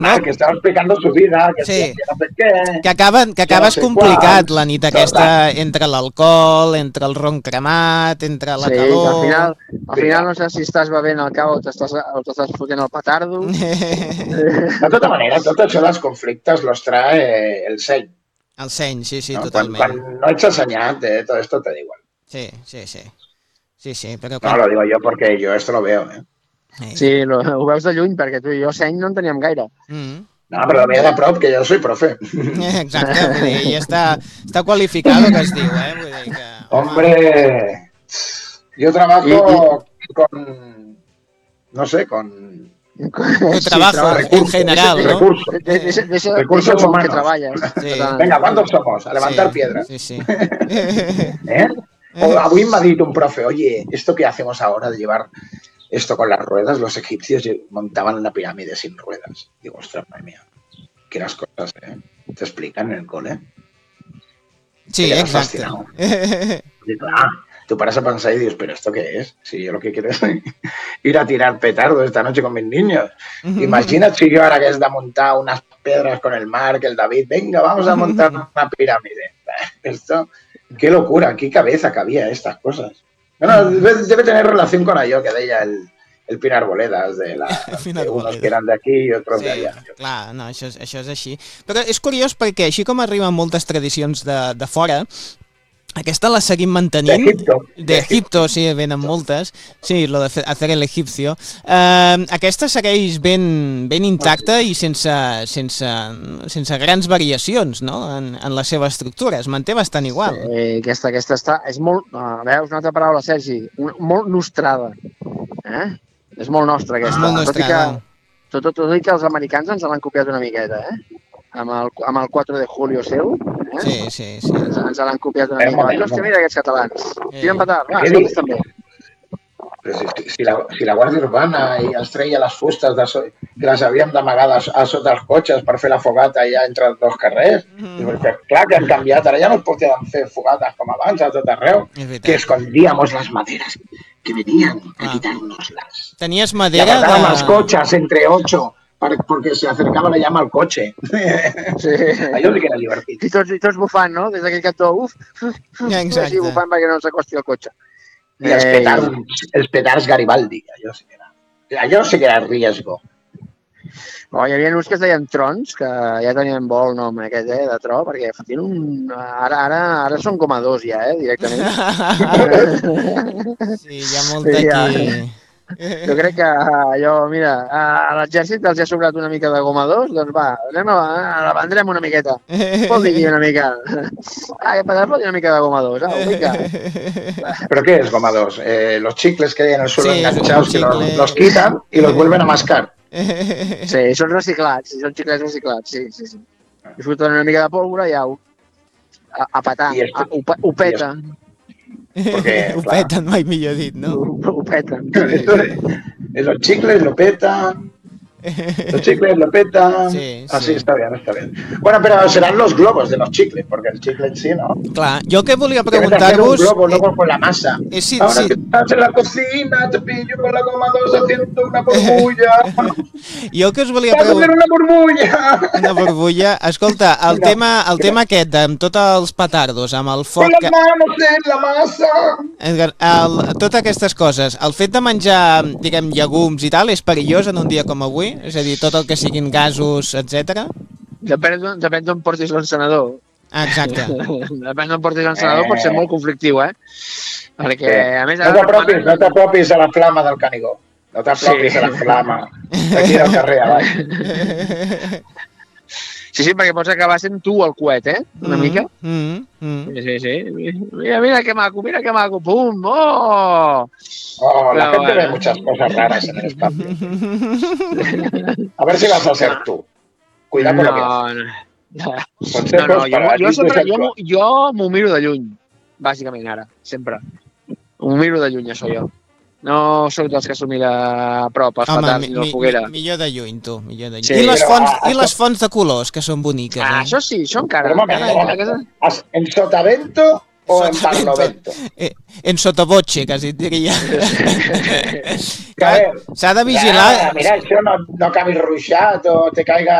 No? Que estava explicando su vida, que sí. no sé què... Que acabes complicat la nit aquesta entre l'alcohol, entre el ron cremat, entre la calor... Al final no sé si estàs bevent el cava o t'estàs fotent el petardo. De tota manera, tot això dels conflictes los trae el seny. El seny, sí, ¿no? totalment. Quan no ets assenyat, todo esto te da igual. Sí, però... No, lo digo yo porque yo esto lo veo, Sí, ho veus de lluny, perquè tu i jo seny no en teníem gaire. No, però lo miro de prop, que yo soy profe. Exacte, vull dir, ja està qualificado, que es diu, Vull dir que... Hombre, yo trabajo con... No sé, con... trabajo en general, ¿no? Recursos humanos. Que traballes. Sí. Venga, ¿cuántos somos? A levantar piedras. Sí. O avui m'ha dit un profe, oye, ¿esto que hacemos ahora de llevar esto con las ruedas? Los egipcios montaban una pirámide sin ruedas. Digo, ostras, madre mía, que las cosas te explican en el cole. Sí, exacte. Tú paras a pensar y dices, ¿pero esto qué es? Si yo lo que quiero es ir a tirar petardos esta noche con mis niños. Imagina si yo ahora que es de montar unas piedras con el mar, que el David, venga, vamos a montar una pirámide. Esto, qué locura, qué cabeza cabía estas cosas. Bueno, debe tener relación con allò que deia el Pinar Boledas, de unos que eren d'aquí i otros d'allà. Clar, no, això és així. Però és curiós perquè així com arriben moltes tradicions de fora, aquesta la seguim mantenint. D'Egipto, sí, venen moltes. Sí, lo de hacer el egipcio. Aquesta segueix ben intacta i sense grans variacions, no?, en la seva estructura. Es manté bastant igual. Aquesta està... És molt... Veus, una altra paraula, Sergi. Molt nostrada. És molt nostra, aquesta. Molt nostrada. Tot i que els americans ens l'han copiat una miqueta, amb el 4 de julio seu. Sí. Ens l'han copiat una mica. Hòstia, mira aquests catalans. Tiren petard. Nosaltres també. Si la Guàrdia Urbana els treia les fustes que les havíem d'amagar a sota els cotxes per fer la fogata allà entre els dos carrers, clar que han canviat, ara ja no es podien fer fogates com abans a tot arreu, que escondíamos las maderas que venían a quitarnoslas. Tenies madera de... Y las cochas entre 8 porque se acercava la llama al cotxe. Sí. Allò sí que era divertit. I tots bufant, no? Des d'aquell cantó, exacte. Sí, bufant perquè no s'acosti al cotxe. I els petards Garibaldi, allò sí que era riesgo. Hi havia uns que es deien trons, que ja tenien vol nom aquest, de tro, perquè ara són com a 2 ja, directament. Sí, hi ha molta aquí... Jo crec que allò, mira, a l'exèrcit els ha sobrat una mica de goma 2, doncs va, la vendrem una miqueta. Pot dir una mica. Que pot dir una mica de goma 2, vinga. ¿Pero qué es goma 2? Los chicles que hay en el suelo enganchados que los quitan y los vuelven a mascar. Sí, són reciclats, són xiclets reciclats, sí. I foten una mica de pólvora i au, a petar, ho peta. Porque, ho peten, mai millor dit, no? Ho peten. Los chicles lo petan. Los chicles lo petan. Sí. Así está bien. Bueno, pero serán los globos de los chicles, porque el chicle en sí, ¿no? Clar, jo que volia preguntar-vos... un globo luego con la masa. Sí. Ahora que estás en la cocina, te pillo con la goma 2 haciendo una burbulla. Jo que us volia preguntar... una burbulla! Una burbulla. Escolta, el tema aquest, amb tots els petardos, amb el foc... Con las manos en la massa! Totes aquestes coses, el fet de menjar, diguem, llegums i tal, és perillós en un dia com avui? És a dir, tot el que siguin gasos, etc. Depèn d'on portis l'encenedor. Exacte. Depèn d'on portis l'encenedor, pot ser molt conflictiu, Perquè, a més... No t'apropis a la flama del Canigó. No t'apropis a la flama d'aquí del carrer, avall. Sí, perquè pots acabar sent tu el coet, una mica. Sí. Mira que maco, pum, oh! La gente ve muchas cosas raras en el espacio. A ver si vas a ser tú. Cuidado con lo que haces. Jo m'ho miro de lluny, bàsicament ara, sempre. M'ho miro de lluny, això jo. No sóc dels que s'ho mira a prop, als petards i la foguera. Millor de lluny, tu, millor de lluny. Sí, I les fonts de colors, que són boniques, Això sí, això encara. En sotavento o en Barlovento. En sotavoce, quasi et diria. S'ha de vigilar. Mira, això no acabis ruixat o te caiga